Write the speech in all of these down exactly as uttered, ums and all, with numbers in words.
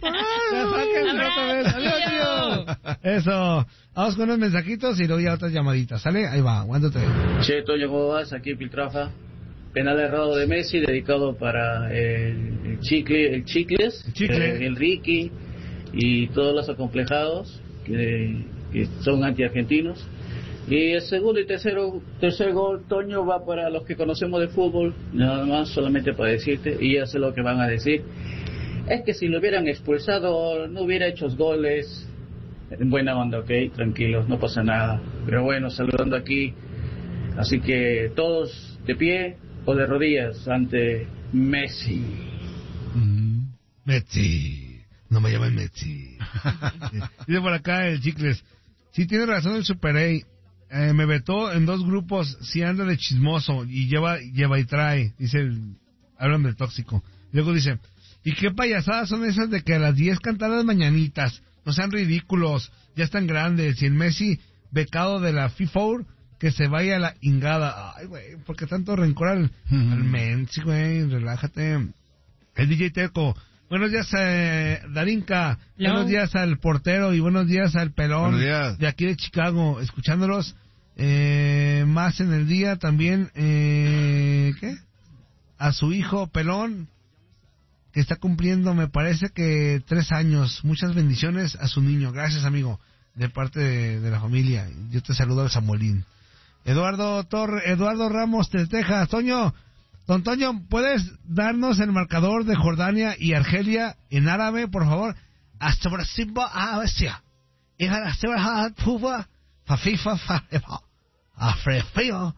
Ya sáquense otra vez. Adiós, tío. Eso. Vamos con unos mensajitos y luego ya otras llamaditas. ¿Sale? Ahí va. Aguántate. Che, Toño, ¿cómo vas? Aquí Piltrafa. Penal errado de Messi, dedicado para el, el chicle, el Chicles, el, chicle. eh, el Ricky y todos los acomplejados que, que son anti-argentinos. Y el segundo y tercero, tercer gol, Toño, va para los que conocemos de fútbol, nada más, solamente para decirte, y ya sé lo que van a decir. Es que si lo hubieran expulsado, no hubiera hecho goles. En buena onda, ok, tranquilos, no pasa nada. Pero bueno, saludando aquí. Así que todos de pie o de rodillas ante Messi. Mm, Messi. No me llamen Messi. Dice por acá el Chicles. Sí, tiene razón el Super A. Eh, me vetó en dos grupos. Si anda de chismoso y lleva lleva y trae. Dice el... Hablan del tóxico. Luego dice... ¿Y qué payasadas son esas de que a las diez cantan las mañanitas? No sean ridículos. Ya están grandes. Y el Messi, becado de la FIFA, que se vaya a la ingada. Ay, güey, ¿por qué tanto rencor al, uh-huh. al Messi, güey? Relájate. El D J Teco. Buenos días, eh, Darinka. No. Buenos días al portero y buenos días al pelón de aquí de Chicago. Escuchándolos eh, más en el día también. Eh, ¿Qué? A su hijo pelón, que está cumpliendo, me parece que tres años. Muchas bendiciones a su niño. Gracias, amigo, de parte de, de la familia. Yo te saludo al Samuelín. Eduardo Torre, Eduardo Ramos de Texas. Toño, don Toño, ¿puedes darnos el marcador de Jordania y Argelia en árabe, por favor? Hasta Brasil, a Asia. Y a la semana tuva, fa FIFA, fa a frefio,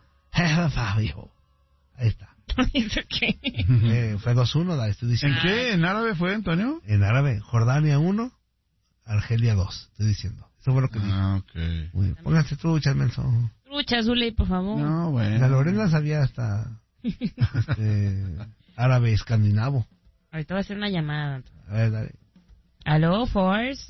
ahí está. ¿Qué? Eh, fue dos uno, la estoy diciendo. ¿En qué? ¿En árabe fue, Antonio? En árabe, Jordania uno, Argelia dos, estoy diciendo. Eso fue lo que dije. Ah, ok. Muy bien. Pónganse truchas, menso. Truchas, Zuli, por favor. No, bueno. La Lorena sabía hasta este, árabe escandinavo. Ahorita va a hacer una llamada. A ver, dale. ¿Aló, Force?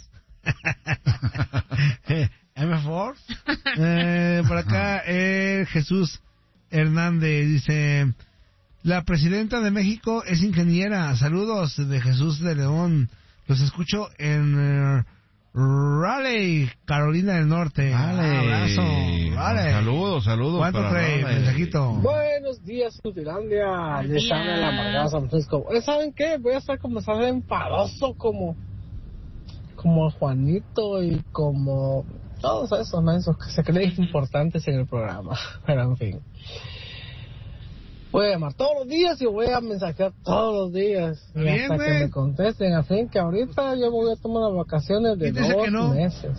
¿M Force? Eh, por acá, eh, Jesús Hernández dice... La presidenta de México es ingeniera. Saludos de Jesús de León. Los escucho en uh, Raleigh, Carolina del Norte. Vale. Abrazo. Vale. Saludos, saludos. ¿Cuánto trae? Mensajito. Buenos días, Utilandia. Les habla la amargada San Francisco. ¿Saben qué? Voy a estar como estar enfadoso como como Juanito y como todos esos mensos que se creen importantes en el programa. Pero en fin. Voy a llamar todos los días y voy a mensajear todos los días. Y bien, hasta wey. que me contesten. A fin que ahorita yo voy a tomar las vacaciones de dos no? meses.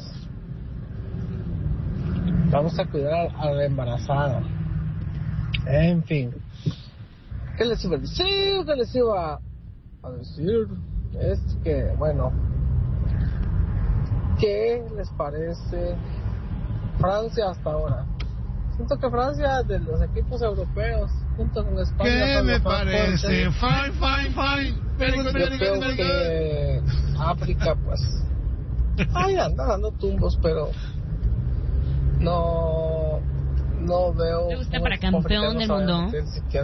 Vamos a cuidar a la embarazada. En fin. ¿Qué les iba a decir? ¿Qué les iba a decir? Es que, bueno, ¿qué les parece Francia hasta ahora? Siento que Francia, de los equipos europeos, junto con España... ¿Qué me parece? Fine, fine, fine. Very good, very Yo good, creo very que good. África, pues... Ay, anda dando tumbos, pero... No... No veo... ¿Te gusta para campeón del mundo?